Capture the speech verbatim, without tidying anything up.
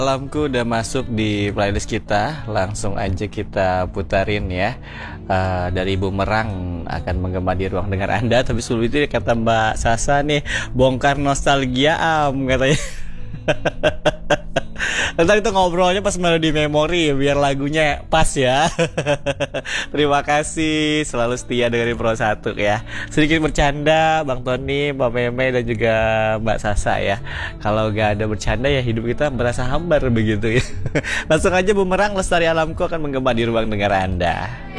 Alamku udah masuk di playlist kita, langsung aja kita putarin ya. Eh, dari Bumerang akan menggema di ruang dengar Anda. Tapi sebelum itu kata Mbak Sasa nih, bongkar nostalgia am katanya. Ntar itu ngobrolnya pas melodi memori biar lagunya pas ya. Terima kasih selalu setia dengerin Pro satu ya. Sedikit bercanda Bang Tony, Mbak Meme dan juga Mbak Sasa ya. Kalau gak ada bercanda ya hidup kita berasa hambar begitu ya. Langsung aja Bumerang Lestari Alamku akan menggema di ruang dengar Anda.